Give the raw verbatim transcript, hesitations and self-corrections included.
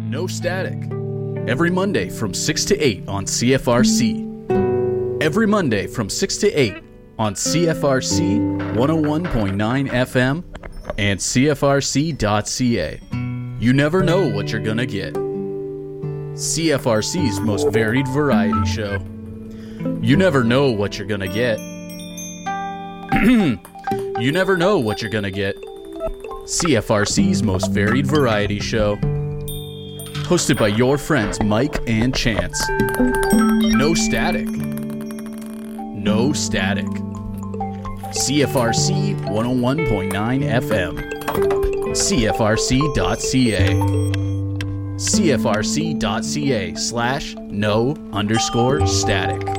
No Static. Every Monday from six to eight on C F R C. Every Monday from six to eight on C F R C one oh one point nine F M and C F R C dot C A. You never know what you're gonna get. C F R C's most varied variety show. You never know what you're gonna get. You never know what you're gonna get. C F R C's most varied variety show. Hosted by your friends Mike and Chance. No Static. No Static. C F R C one oh one point nine F M. C F R C dot C A. C F R C dot C A slash no underscore static.